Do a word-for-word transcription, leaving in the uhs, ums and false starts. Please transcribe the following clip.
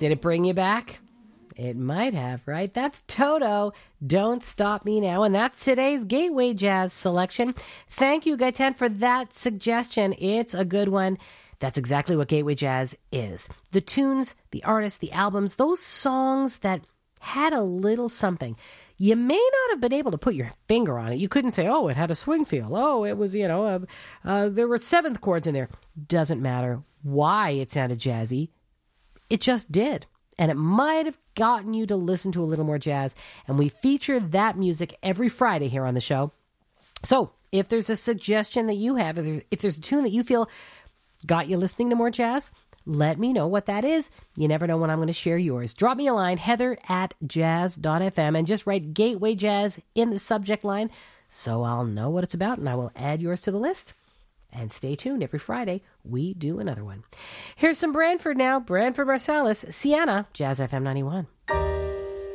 Did it bring you back? It might have, right? That's Toto, Don't Stop Me Now. And that's today's Gateway Jazz selection. Thank you, Gaetan, for that suggestion. It's a good one. That's exactly what Gateway Jazz is. The tunes, the artists, the albums, those songs that had a little something. You may not have been able to put your finger on it. You couldn't say, oh, it had a swing feel. Oh, it was, you know, uh, uh, there were seventh chords in there. Doesn't matter why it sounded jazzy. It just did. And it might have gotten you to listen to a little more jazz. And we feature that music every Friday here on the show. So if there's a suggestion that you have, if there's, if there's a tune that you feel got you listening to more jazz, let me know what that is. You never know when I'm going to share yours. Drop me a line, heather at jazz dot f m, and just write Gateway Jazz in the subject line so I'll know what it's about, and I will add yours to the list. And stay tuned. Every Friday, we do another one. Here's some Branford now. Branford Marsalis, Sienna, Jazz F M ninety-one.